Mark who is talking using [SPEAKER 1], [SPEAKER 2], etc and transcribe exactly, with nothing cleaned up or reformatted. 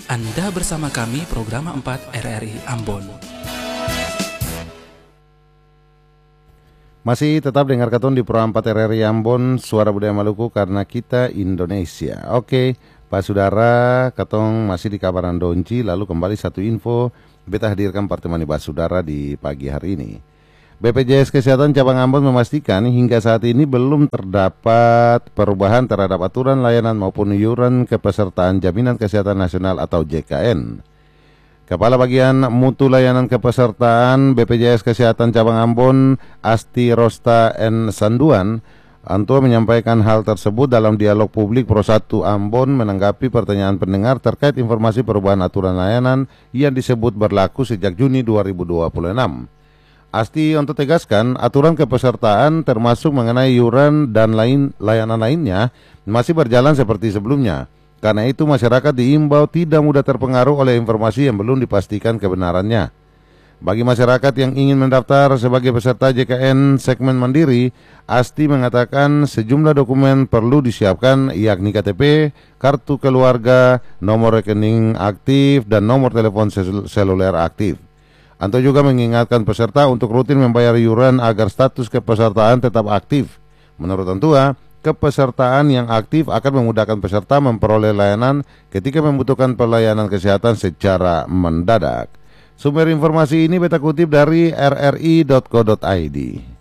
[SPEAKER 1] Anda bersama kami Program empat R R I Ambon.
[SPEAKER 2] Masih tetap dengar Katun di Pro empat R R I Ambon, Suara Budaya Maluku karena kita Indonesia. Oke, Pak Saudara, Katong masih di kabaran Donci, lalu kembali satu info, beta hadirkan pertemuan Pak Saudara di pagi hari ini. B P J S Kesehatan Cabang Ambon memastikan hingga saat ini belum terdapat perubahan terhadap aturan layanan maupun iuran kepesertaan Jaminan Kesehatan Nasional atau J K N. Kepala Bagian Mutu Layanan Kepesertaan B P J S Kesehatan Cabang Ambon, Asti Rosta N. Sanduan, Antua menyampaikan hal tersebut dalam dialog publik Pro satu Ambon menanggapi pertanyaan pendengar terkait informasi perubahan aturan layanan yang disebut berlaku sejak Juni dua ribu dua puluh enam. Asti untuk tegaskan aturan kepesertaan termasuk mengenai iuran dan lain layanan lainnya masih berjalan seperti sebelumnya. Karena itu masyarakat diimbau tidak mudah terpengaruh oleh informasi yang belum dipastikan kebenarannya. Bagi masyarakat yang ingin mendaftar sebagai peserta J K N segmen mandiri, Asti mengatakan sejumlah dokumen perlu disiapkan yakni K T P, kartu keluarga, nomor rekening aktif, dan nomor telepon sel seluler aktif. Anto juga mengingatkan peserta untuk rutin membayar iuran agar status kepesertaan tetap aktif. Menurut Antua, kepesertaan yang aktif akan memudahkan peserta memperoleh layanan ketika membutuhkan pelayanan kesehatan secara mendadak. Sumber informasi ini beta kutip dari r r i dot co dot i d.